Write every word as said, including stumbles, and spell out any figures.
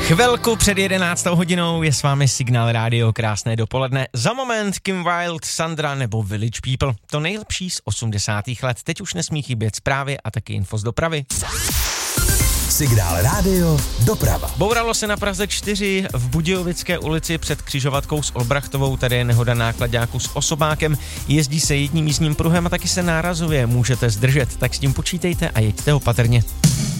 Chvilku před jedenáctou hodinou je s vámi Signál Rádio, krásné dopoledne. Za moment Kim Wilde, Sandra nebo Village People. To nejlepší z osmdesátých let. Teď už nesmí chybět zprávy a taky info z dopravy. Signál Rádio, doprava. Bouralo se na Praze čtyři v Budějovické ulici před křižovatkou s Olbrachtovou, tady je nehoda náklaďáku s osobákem. Jezdí se jedním jízdním pruhem a taky se nárazově můžete zdržet, tak s tím počítejte a jeďte opatrně.